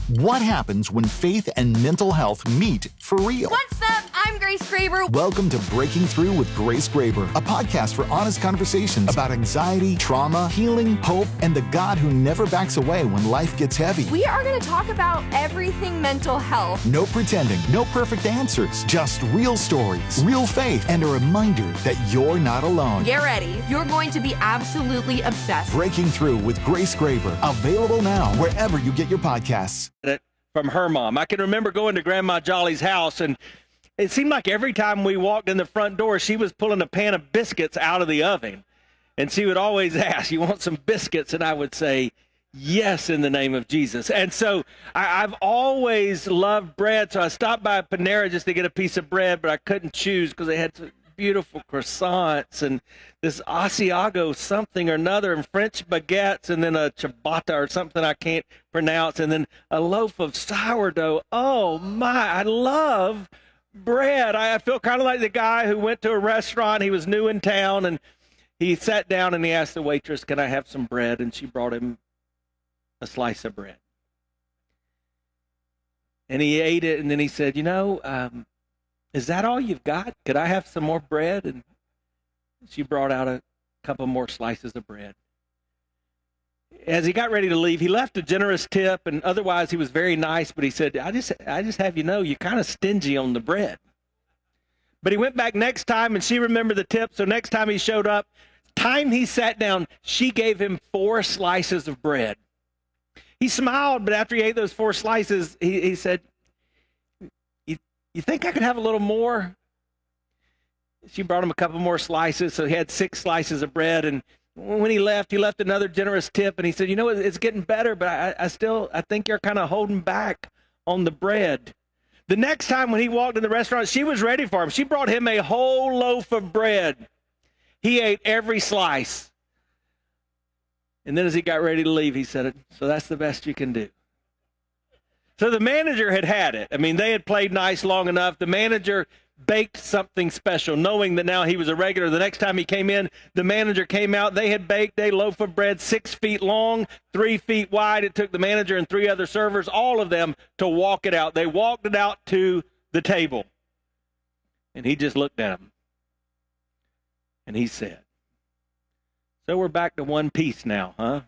What happens when faith and mental health meet for real? What's up? I'm Grace Graber. Welcome to Breaking Through with Grace Graber, a podcast for honest conversations about anxiety, trauma, healing, hope, and the God who never backs away when life gets heavy. We are going to talk about everything mental health. No pretending, no perfect answers, just real stories, real faith, and a reminder that you're not alone. Get ready. You're going to be absolutely obsessed. Breaking Through with Grace Graber, available now wherever you get your podcasts. From her mom. I can remember going to Grandma Jolly's house, and it seemed like every time we walked in the front door, she was pulling a pan of biscuits out of the oven. And she would always ask, "You want some biscuits?" And I would say, "Yes, in the name of Jesus." And so I've always loved bread. So I stopped by Panera just to get a piece of bread, but I couldn't choose because they had some beautiful croissants and this Asiago something or another, and French baguettes, and then a ciabatta or something I can't pronounce, and then a loaf of sourdough. Oh my, I love bread. I feel kind of like the guy who went to a restaurant. He was new in town, and he sat down and he asked the waitress, "Can I have some bread?" And she brought him a slice of bread. And he ate it, and then he said, "Is that all you've got? Could I have some more bread?" And she brought out a couple more slices of bread. As he got ready to leave, he left a generous tip, and otherwise he was very nice, but he said, I just have you know, you're kind of stingy on the bread. But he went back next time, and she remembered the tip, so next time he showed up, time he sat down, she gave him 4 slices of bread. He smiled, but after he ate those 4 slices, he said, "You think I could have a little more?" She brought him a couple more slices, so he had 6 slices of bread. And when he left another generous tip, and he said, "It's getting better, but I think you're kind of holding back on the bread." The next time when he walked in the restaurant, she was ready for him. She brought him a whole loaf of bread. He ate every slice. And then as he got ready to leave, he said, "So that's the best you can do." So the manager had it. I mean, they had played nice long enough. The manager baked something special, knowing that now he was a regular. The next time he came in, the manager came out. They had baked a loaf of bread 6 feet long, 3 feet wide. It took the manager and 3 other servers, all of them, to walk it out. They walked it out to the table. And he just looked at them. And he said, "So we're back to one piece now, huh?"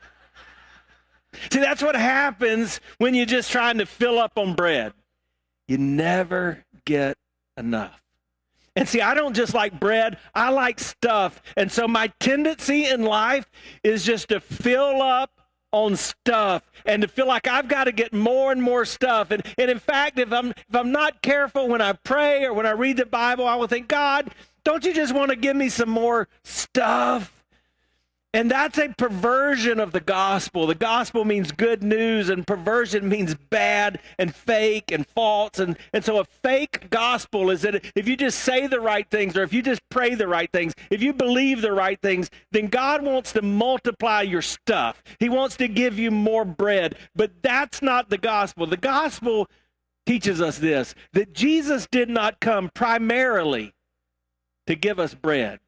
See, that's what happens when you're just trying to fill up on bread. You never get enough. And see, I don't just like bread, I like stuff. And so my tendency in life is just to fill up on stuff and to feel like I've got to get more and more stuff. And in fact, if I'm not careful when I pray or when I read the Bible, I will think, "God, don't you just want to give me some more stuff?" And that's a perversion of the gospel. The gospel means good news, and perversion means bad and fake and false. And so a fake gospel is that if you just say the right things, or if you just pray the right things, if you believe the right things, then God wants to multiply your stuff. He wants to give you more bread. But that's not the gospel. The gospel teaches us this, that Jesus did not come primarily to give us bread.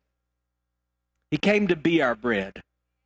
He came to be our bread.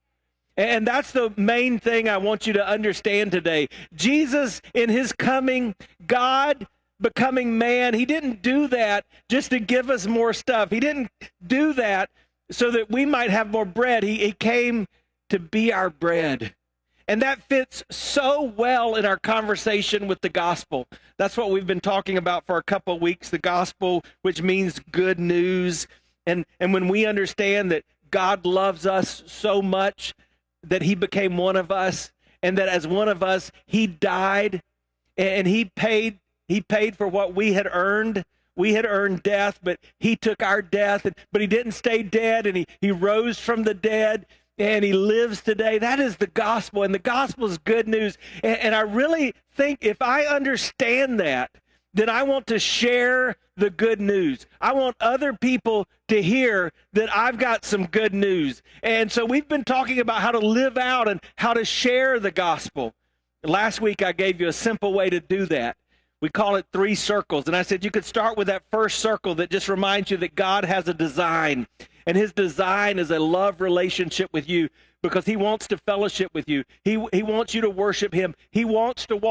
And that's the main thing I want you to understand today. Jesus, in his coming, God becoming man, he didn't do that just to give us more stuff. He didn't do that so that we might have more bread. He came to be our bread. And that fits so well in our conversation with the gospel. That's what we've been talking about for a couple of weeks, the gospel, which means good news. And when we understand that God loves us so much that he became one of us, and that as one of us, he died and he paid for what we had earned. We had earned death, but he took our death, but he didn't stay dead, and he rose from the dead, and he lives today. That is the gospel, and the gospel is good news. And I really think if I understand that, then I want to share the good news. I want other people to hear that I've got some good news. And so we've been talking about how to live out and how to share the gospel. Last week I gave you a simple way to do that. We call it 3 circles. And I said you could start with that first circle that just reminds you that God has a design. And his design is a love relationship with you because he wants to fellowship with you. He wants you to worship him. He wants to walk